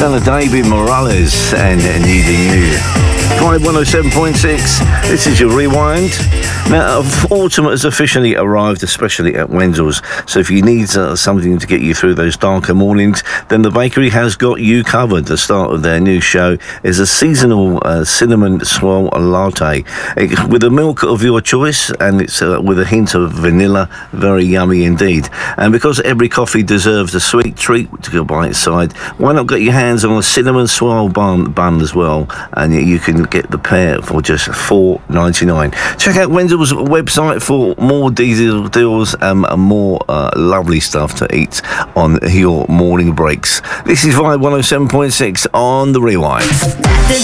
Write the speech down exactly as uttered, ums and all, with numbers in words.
son of David Morales and Needing You. Vibe one oh seven point six, this is your Rewind. Now, autumn has officially arrived, especially at Wenzel's. So if you need uh, something to get you through those darker mornings, then the bakery has got you covered. The start of their new show is a seasonal uh, cinnamon swirl latte it, with the milk of your choice, and it's uh, with a hint of vanilla. Very yummy indeed. And because every coffee deserves a sweet treat to go by its side, why not get your hands on a cinnamon swirl bun, bun as well? And you can get the pair for just four ninety-nine. Check out Wenzel's website for more diesel deals um, and more uh, lovely stuff to eat on your morning breaks. This is Vibe one oh seven point six on the Rewind. The